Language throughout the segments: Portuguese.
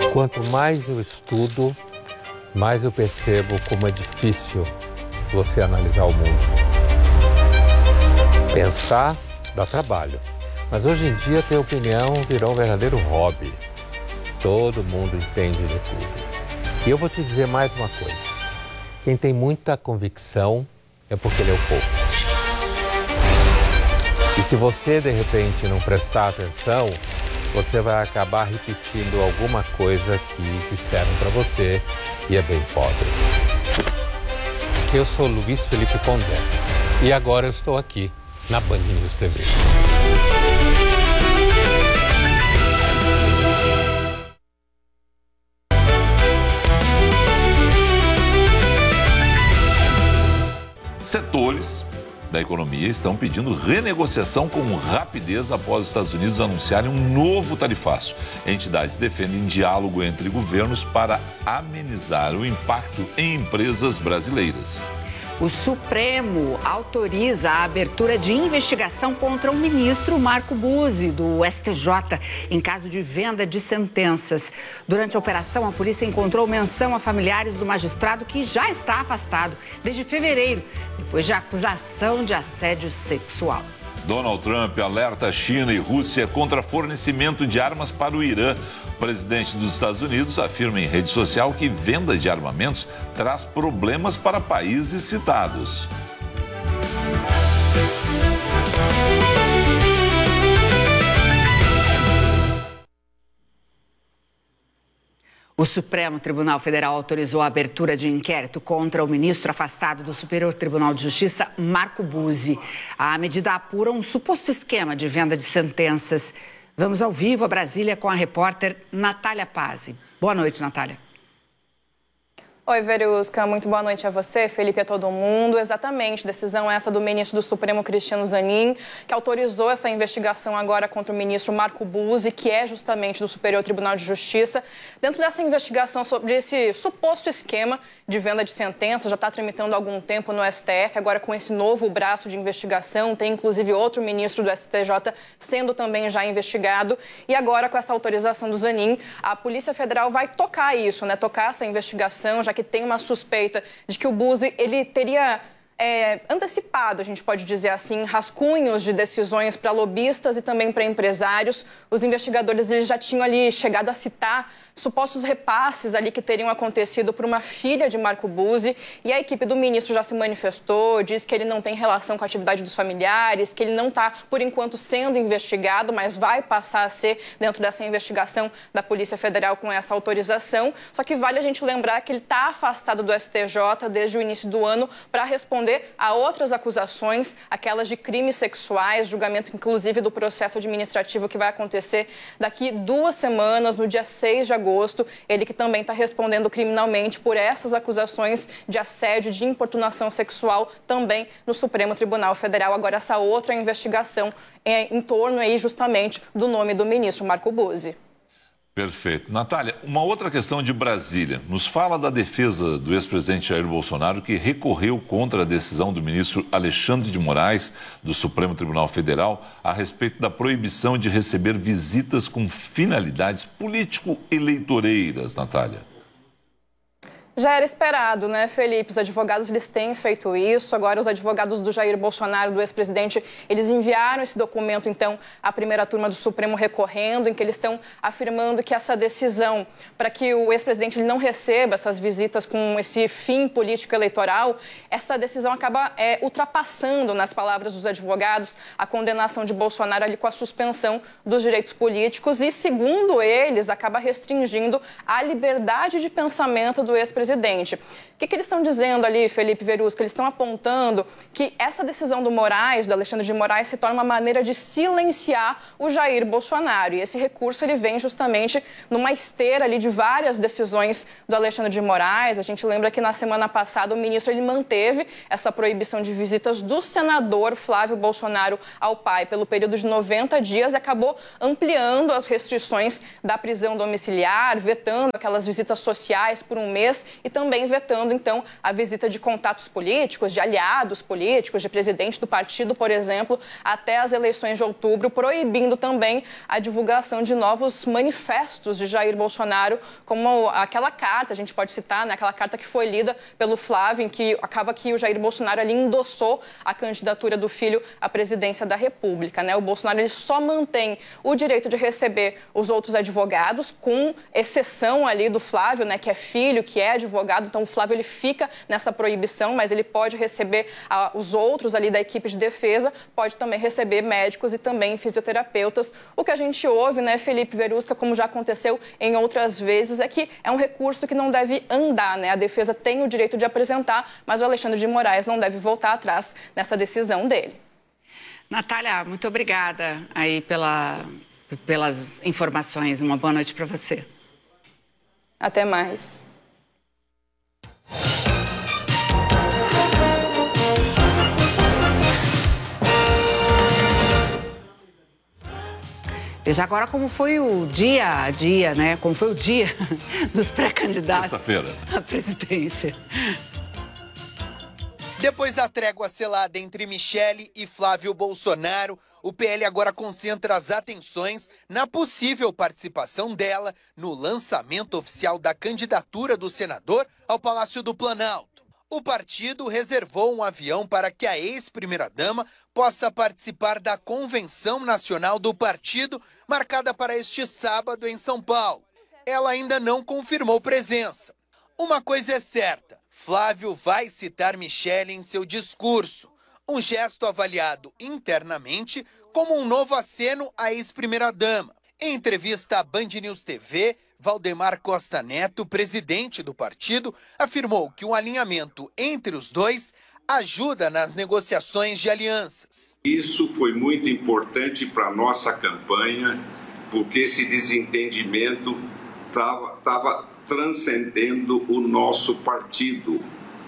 Quanto mais eu estudo, mais eu percebo como é difícil você analisar o mundo. Pensar dá trabalho, mas hoje em dia ter opinião virou um verdadeiro hobby. Todo mundo entende de tudo. E eu vou te dizer mais uma coisa. Quem tem muita convicção é porque leu pouco. E se você, de repente, não prestar atenção, você vai acabar repetindo alguma coisa que disseram para você e é bem pobre. Eu sou Luiz Felipe Pondé e agora eu estou aqui na Band News TV. Setores da economia estão pedindo renegociação com rapidez após os Estados Unidos anunciarem um novo tarifaço. Entidades defendem diálogo entre governos para amenizar o impacto em empresas brasileiras. O Supremo autoriza a abertura de investigação contra o ministro Marco Buzzi, do STJ, em caso de venda de sentenças. Durante a operação, a polícia encontrou menção a familiares do magistrado que já está afastado desde fevereiro, depois de acusação de assédio sexual. Donald Trump alerta China e Rússia contra fornecimento de armas para o Irã. O presidente dos Estados Unidos afirma em rede social que venda de armamentos traz problemas para países citados. O Supremo Tribunal Federal autorizou a abertura de inquérito contra o ministro afastado do Superior Tribunal de Justiça, Marco Buzzi. A medida apura um suposto esquema de venda de sentenças. Vamos ao vivo a Brasília com a repórter Natália Pazzi. Boa noite, Natália. Oi, Verusca. Muito boa noite a você, Felipe, a todo mundo. Exatamente, decisão essa do ministro do Supremo, Cristiano Zanin, que autorizou essa investigação agora contra o ministro Marco Buzzi, que é justamente do Superior Tribunal de Justiça. Dentro dessa investigação sobre esse suposto esquema de venda de sentença, já está tramitando há algum tempo no STF, agora com esse novo braço de investigação, tem inclusive outro ministro do STJ sendo também já investigado. E agora, com essa autorização do Zanin, a Polícia Federal vai tocar isso, né? Tocar essa investigação, já que tem uma suspeita de que o Buzzi, ele teria antecipado, a gente pode dizer assim, rascunhos de decisões para lobistas e também para empresários. Os investigadores eles já tinham ali chegado a citar supostos repasses ali que teriam acontecido por uma filha de Marco Buzzi, e a equipe do ministro já se manifestou, diz que ele não tem relação com a atividade dos familiares, que ele não está, por enquanto, sendo investigado, mas vai passar a ser dentro dessa investigação da Polícia Federal com essa autorização. Só que vale a gente lembrar que ele está afastado do STJ desde o início do ano para responder a outras acusações, aquelas de crimes sexuais, julgamento inclusive do processo administrativo que vai acontecer daqui 2 semanas, no dia 6 de agosto. Ele que também está respondendo criminalmente por essas acusações de assédio, de importunação sexual, também no Supremo Tribunal Federal. Agora, essa outra investigação em torno aí justamente do nome do ministro Marco Buzzi. Perfeito. Natália, uma outra questão de Brasília. Nos fala da defesa do ex-presidente Jair Bolsonaro, que recorreu contra a decisão do ministro Alexandre de Moraes, do Supremo Tribunal Federal, a respeito da proibição de receber visitas com finalidades político-eleitoreiras, Natália. Já era esperado, né, Felipe? Os advogados, eles têm feito isso. Agora, os advogados do Jair Bolsonaro, do ex-presidente, eles enviaram esse documento, então, à primeira turma do Supremo recorrendo, em que eles estão afirmando que essa decisão para que o ex-presidente ele não receba essas visitas com esse fim político-eleitoral, essa decisão acaba ultrapassando, nas palavras dos advogados, a condenação de Bolsonaro ali com a suspensão dos direitos políticos e, segundo eles, acaba restringindo a liberdade de pensamento do ex-presidente. O que eles estão dizendo ali, Felipe Verusca? Eles estão apontando que essa decisão do Moraes, do Alexandre de Moraes, se torna uma maneira de silenciar o Jair Bolsonaro. E esse recurso ele vem justamente numa esteira ali de várias decisões do Alexandre de Moraes. A gente lembra que na semana passada o ministro ele manteve essa proibição de visitas do senador Flávio Bolsonaro ao pai pelo período de 90 dias e acabou ampliando as restrições da prisão domiciliar, vetando aquelas visitas sociais por 1 mês e também vetando, então, a visita de contatos políticos, de aliados políticos, de presidente do partido, por exemplo, até as eleições de outubro, proibindo também a divulgação de novos manifestos de Jair Bolsonaro, como aquela carta, a gente pode citar, né, aquela carta que foi lida pelo Flávio, em que acaba que o Jair Bolsonaro ali endossou a candidatura do filho à presidência da República, né? O Bolsonaro ele só mantém o direito de receber os outros advogados, com exceção ali do Flávio, né, que é filho, que é advogado, então o Flávio ele fica nessa proibição, mas ele pode receber os outros ali da equipe de defesa, pode também receber médicos e também fisioterapeutas. O que a gente ouve, né, Felipe Verusca, como já aconteceu em outras vezes, é que é um recurso que não deve andar, né? A defesa tem o direito de apresentar, mas o Alexandre de Moraes não deve voltar atrás nessa decisão dele. Natália, muito obrigada aí pelas informações. Uma boa noite para você. Até mais. Veja agora como foi o dia a dia, né? Como foi o dia dos pré-candidatos Sexta-feira à presidência. Depois da trégua selada entre Michele e Flávio Bolsonaro, o PL agora concentra as atenções na possível participação dela no lançamento oficial da candidatura do senador ao Palácio do Planalto. O partido reservou um avião para que a ex-primeira-dama possa participar da convenção nacional do partido, marcada para este sábado em São Paulo. Ela ainda não confirmou presença. Uma coisa é certa, Flávio vai citar Michele em seu discurso, um gesto avaliado internamente como um novo aceno à ex-primeira-dama. Em entrevista à Band News TV, Valdemar Costa Neto, presidente do partido, afirmou que um alinhamento entre os dois ajuda nas negociações de alianças. Isso foi muito importante para a nossa campanha, porque esse desentendimento estava transcendendo o nosso partido.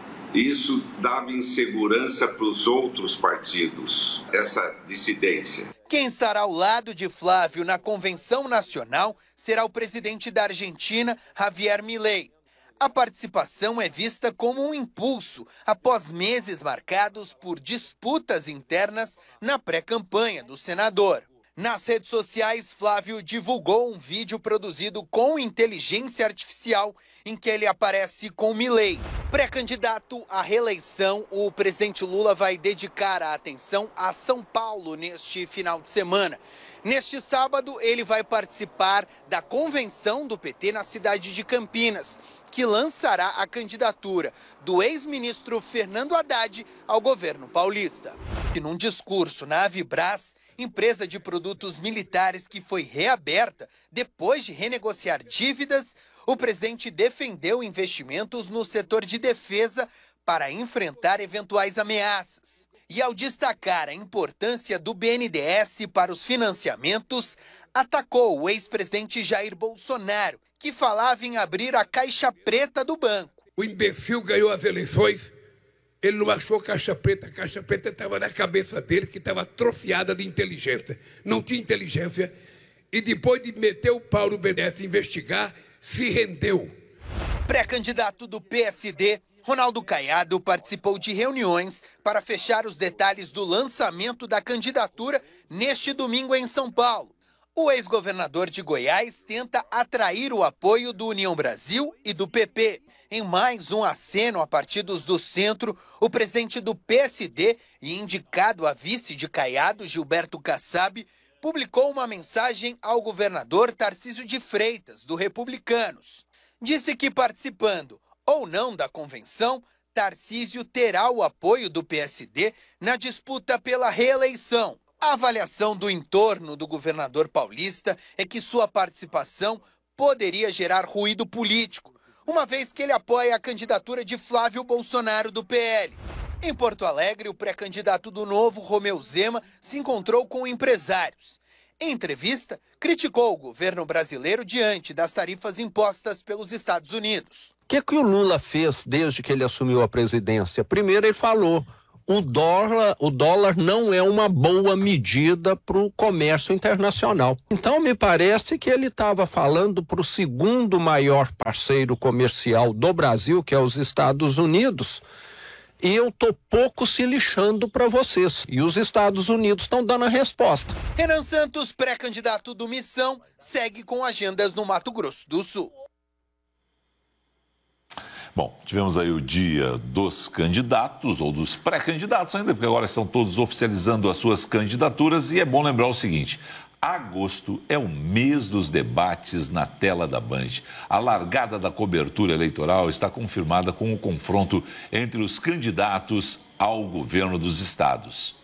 Isso dava insegurança para os outros partidos, essa dissidência. Quem estará ao lado de Flávio na convenção nacional será o presidente da Argentina, Javier Milei. A participação é vista como um impulso após meses marcados por disputas internas na pré-campanha do senador. Nas redes sociais, Flávio divulgou um vídeo produzido com inteligência artificial em que ele aparece com Milei. Pré-candidato à reeleição, o presidente Lula vai dedicar a atenção a São Paulo neste final de semana. Neste sábado, ele vai participar da convenção do PT na cidade de Campinas, que lançará a candidatura do ex-ministro Fernando Haddad ao governo paulista. E num discurso na Avibras, empresa de produtos militares que foi reaberta depois de renegociar dívidas, o presidente defendeu investimentos no setor de defesa para enfrentar eventuais ameaças. E ao destacar a importância do BNDES para os financiamentos, atacou o ex-presidente Jair Bolsonaro, que falava em abrir a caixa preta do banco. O imbecil ganhou as eleições, ele não achou a caixa preta estava na cabeça dele, que estava atrofiada de inteligência. Não tinha inteligência, e depois de meter o pau no BNDES e investigar, se rendeu. Pré-candidato do PSD, Ronaldo Caiado participou de reuniões para fechar os detalhes do lançamento da candidatura neste domingo em São Paulo. O ex-governador de Goiás tenta atrair o apoio do União Brasil e do PP. Em mais um aceno a partidos do centro, o presidente do PSD e indicado a vice de Caiado, Gilberto Kassab, publicou uma mensagem ao governador Tarcísio de Freitas, do Republicanos. Disse que participando ou não da convenção, Tarcísio terá o apoio do PSD na disputa pela reeleição. A avaliação do entorno do governador paulista é que sua participação poderia gerar ruído político, uma vez que ele apoia a candidatura de Flávio Bolsonaro do PL. Em Porto Alegre, o pré-candidato do Novo, Romeu Zema, se encontrou com empresários. Em entrevista, criticou o governo brasileiro diante das tarifas impostas pelos Estados Unidos. O que o Lula fez desde que ele assumiu a presidência? Primeiro, ele falou o dólar não é uma boa medida para o comércio internacional. Então, me parece que ele estava falando para o segundo maior parceiro comercial do Brasil, que é os Estados Unidos, e eu tô pouco se lixando para vocês. E os Estados Unidos estão dando a resposta. Renan Santos, pré-candidato do Missão, segue com agendas no Mato Grosso do Sul. Bom, tivemos aí o dia dos candidatos, ou dos pré-candidatos ainda, porque agora estão todos oficializando as suas candidaturas, e é bom lembrar o seguinte: agosto é o mês dos debates na tela da Band. A largada da cobertura eleitoral está confirmada com o confronto entre os candidatos ao governo dos estados.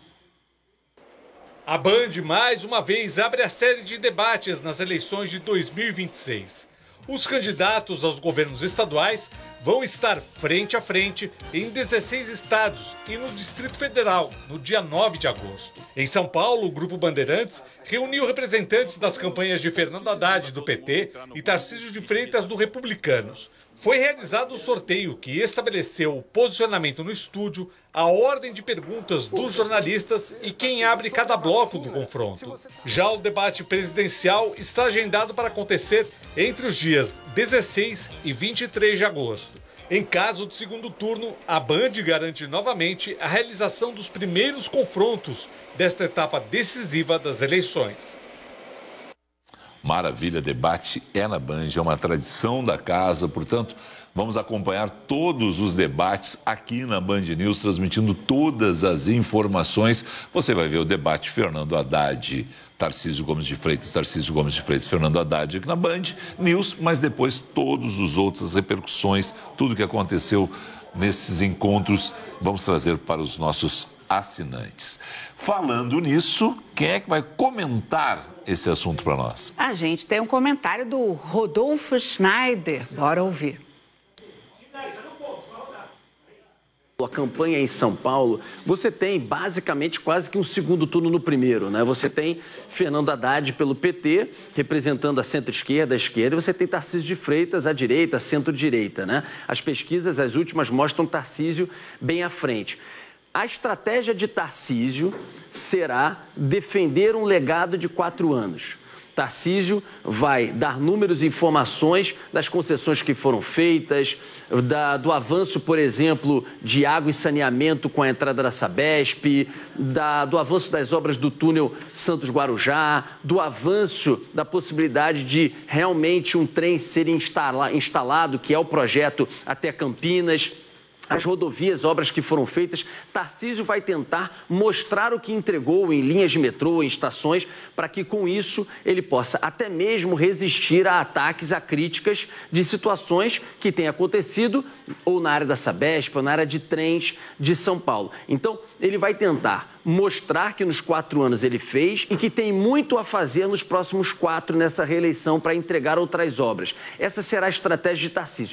A Band, mais uma vez, abre a série de debates nas eleições de 2026. Os candidatos aos governos estaduais vão estar frente a frente em 16 estados e no Distrito Federal, no dia 9 de agosto. Em São Paulo, o Grupo Bandeirantes reuniu representantes das campanhas de Fernando Haddad, do PT, e Tarcísio de Freitas, do Republicanos. Foi realizado o sorteio que estabeleceu o posicionamento no estúdio, a ordem de perguntas dos jornalistas e quem abre cada bloco do confronto. Já o debate presidencial está agendado para acontecer entre os dias 16 e 23 de agosto. Em caso de segundo turno, a Band garante novamente a realização dos primeiros confrontos desta etapa decisiva das eleições. Maravilha, debate é na Band, é uma tradição da casa, portanto, vamos acompanhar todos os debates aqui na Band News, transmitindo todas as informações. Você vai ver o debate Fernando Haddad, Tarcísio Gomes de Freitas, Fernando Haddad aqui na Band News, mas depois todos os outros, as repercussões, tudo que aconteceu nesses encontros, vamos trazer para os nossos assinantes. Falando nisso, quem é que vai comentar esse assunto para nós? A gente tem um comentário do Rodolfo Schneider. Bora ouvir. A campanha em São Paulo, você tem basicamente quase que um segundo turno no primeiro, né? Você tem Fernando Haddad pelo PT, representando a centro-esquerda, a esquerda, e você tem Tarcísio de Freitas, à direita, a centro-direita, né? As pesquisas, as últimas, mostram Tarcísio bem à frente. A estratégia de Tarcísio será defender um legado de 4 anos. Tarcísio vai dar números e informações das concessões que foram feitas, do avanço, por exemplo, de água e saneamento com a entrada da Sabesp, do avanço das obras do túnel Santos-Guarujá, do avanço da possibilidade de realmente um trem ser instalado, que é o projeto até Campinas. As rodovias, obras que foram feitas. Tarcísio vai tentar mostrar o que entregou em linhas de metrô, em estações, para que com isso ele possa até mesmo resistir a ataques, a críticas de situações que têm acontecido ou na área da Sabesp, ou na área de trens de São Paulo. Então, ele vai tentar mostrar que nos 4 anos ele fez e que tem muito a fazer nos próximos 4 nessa reeleição para entregar outras obras. Essa será a estratégia de Tarcísio,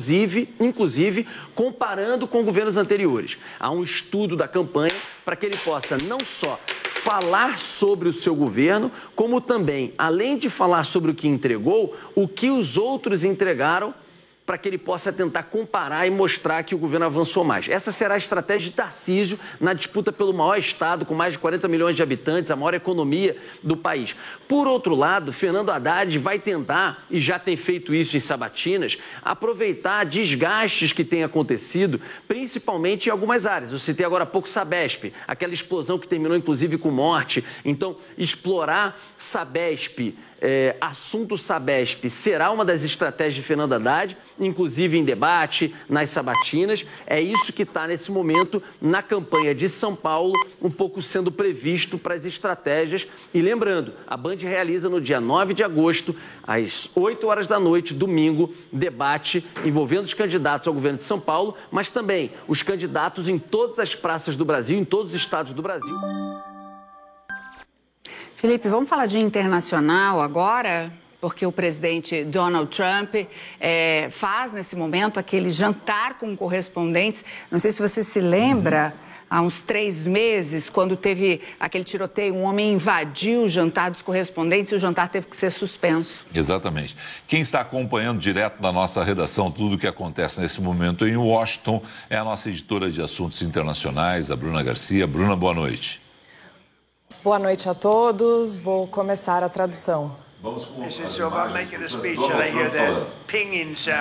inclusive comparando com governos anteriores. Há um estudo da campanha para que ele possa não só falar sobre o seu governo, como também, além de falar sobre o que entregou, o que os outros entregaram, para que ele possa tentar comparar e mostrar que o governo avançou mais. Essa será a estratégia de Tarcísio na disputa pelo maior estado, com mais de 40 milhões de habitantes, a maior economia do país. Por outro lado, Fernando Haddad vai tentar, e já tem feito isso em sabatinas, aproveitar desgastes que têm acontecido, principalmente em algumas áreas. Eu citei agora há pouco Sabesp, aquela explosão que terminou inclusive com morte. Então, explorar Sabesp, assunto Sabesp, será uma das estratégias de Fernando Haddad, inclusive em debate, nas sabatinas. É isso que está nesse momento na campanha de São Paulo, um pouco sendo previsto para as estratégias. E lembrando, a Band realiza no dia 9 de agosto, às 8 horas da noite, domingo, debate envolvendo os candidatos ao governo de São Paulo, mas também os candidatos em todas as praças do Brasil, em todos os estados do Brasil. Felipe, vamos falar de internacional agora, porque o presidente Donald Trump faz nesse momento aquele jantar com correspondentes. Não sei se você se lembra, há uns 3 meses, quando teve aquele tiroteio, um homem invadiu o jantar dos correspondentes e o jantar teve que ser suspenso. Exatamente. Quem está acompanhando direto da nossa redação tudo o que acontece nesse momento em Washington é a nossa editora de assuntos internacionais, a Bruna Garcia. Bruna, boa noite. Boa noite a todos. Vou começar a tradução. Vamos com